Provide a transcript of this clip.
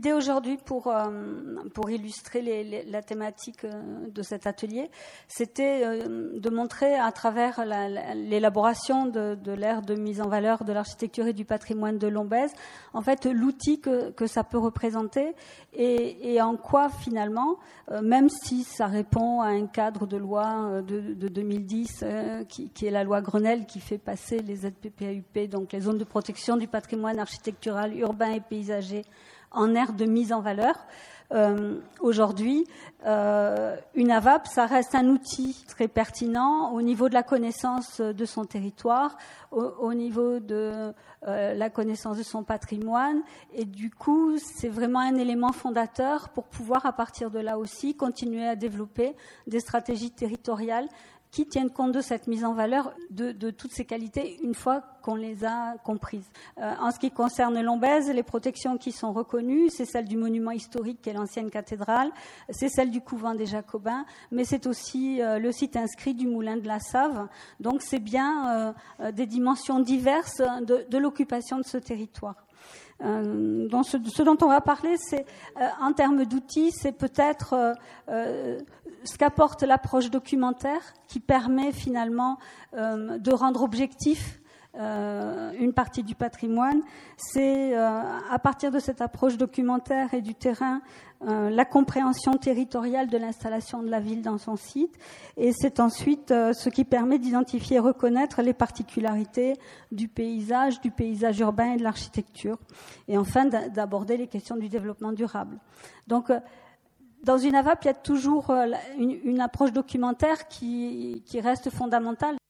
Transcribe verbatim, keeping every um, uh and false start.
l'idée aujourd'hui, pour, euh, pour illustrer les, les, la thématique euh, de cet atelier, c'était euh, de montrer à travers la, la, l'élaboration de, de l'ère de mise en valeur de l'architecture et du patrimoine de Lombez, en fait, l'outil que, que ça peut représenter et, et en quoi, finalement, euh, même si ça répond à un cadre de loi de, de deux mille dix, euh, qui, qui est la loi Grenelle, qui fait passer les Z P P A U P, donc les zones de protection du patrimoine architectural, urbain et paysager, en ère de mise en valeur. Euh, aujourd'hui, euh, une A V A P, ça reste un outil très pertinent au niveau de la connaissance de son territoire, au, au niveau de euh, la connaissance de son patrimoine, et du coup, c'est vraiment un élément fondateur pour pouvoir, à partir de là aussi, continuer à développer des stratégies territoriales qui tiennent compte de cette mise en valeur de, de toutes ces qualités une fois qu'on les a comprises. Euh, en ce qui concerne Lombez, les protections qui sont reconnues, c'est celle du monument historique qui est l'ancienne cathédrale, c'est celle du couvent des Jacobins, mais c'est aussi euh, le site inscrit du moulin de la Save. Donc c'est bien euh, des dimensions diverses de, de l'occupation de ce territoire. Euh, donc ce, ce dont on va parler, c'est euh, en termes d'outils, c'est peut-être euh, euh, ce qu'apporte l'approche documentaire, qui permet finalement euh, de rendre objectif euh, une partie du patrimoine. C'est euh, à partir de cette approche documentaire et du terrain, euh, la compréhension territoriale de l'installation de la ville dans son site, et c'est ensuite euh, ce qui permet d'identifier et reconnaître les particularités du paysage, du paysage urbain et de l'architecture, et enfin d'aborder les questions du développement durable. Donc euh, dans une A V A P, il y a toujours une, une approche documentaire qui, qui reste fondamentale.